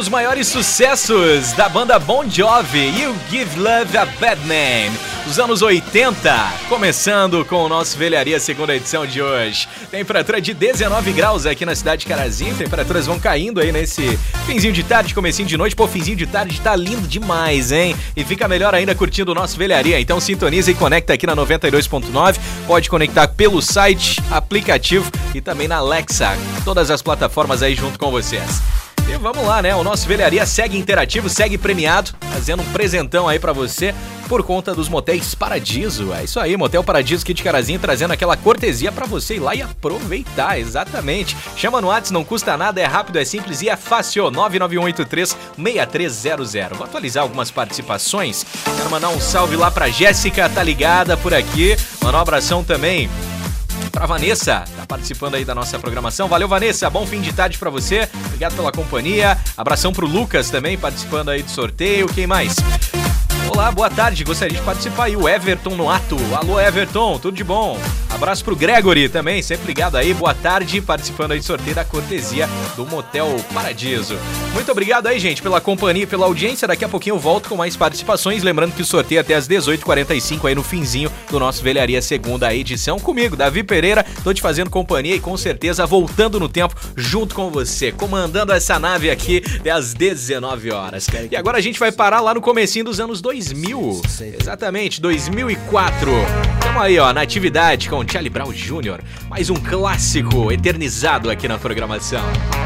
os maiores sucessos da banda Bon Jovi, You Give Love a Bad Name, dos anos 80, começando com o nosso Velharia, segunda edição de hoje. Temperatura de 19 graus aqui na cidade de Carazinho, temperaturas vão caindo aí nesse finzinho de tarde, comecinho de noite. Pô, finzinho de tarde tá lindo demais, hein? E fica melhor ainda curtindo o nosso Velharia, então sintoniza e conecta aqui na 92.9, pode conectar pelo site, aplicativo e também na Alexa, todas as plataformas aí junto com vocês. E vamos lá, né? O nosso Velharia segue interativo, segue premiado, fazendo um presentão aí pra você por conta dos motéis Paradiso. É isso aí, Motel Paradiso aqui de Carazinho, trazendo aquela cortesia pra você ir lá e aproveitar, exatamente. Chama no WhatsApp, não custa nada, é rápido, é simples e é fácil. 99183-6300. Vou atualizar algumas participações. Quero mandar um salve lá pra Jéssica, tá ligada por aqui. Mandar um abração também pra Vanessa, tá participando aí da nossa programação. Valeu, Vanessa, bom fim de tarde pra você, obrigado pela companhia. Abração pro Lucas também, participando aí do sorteio. Quem mais? Olá, boa tarde, gostaria de participar aí, o Everton no ato. Alô, Everton, tudo de bom? Abraço pro Gregory também, sempre ligado aí, boa tarde, participando aí do sorteio da cortesia do Motel Paradiso. Muito obrigado aí, gente, pela companhia e pela audiência. Daqui a pouquinho eu volto com mais participações, lembrando que o sorteio é até às 18h45 aí no finzinho do nosso Velharia, segunda edição, comigo, Davi Pereira, tô te fazendo companhia e com certeza voltando no tempo junto com você, comandando essa nave aqui até às 19 horas. E agora a gente vai parar lá no comecinho dos anos 2000, exatamente, 2004. Tamo aí, ó, na atividade com Charlie Brown Jr., mais um clássico eternizado aqui na programação.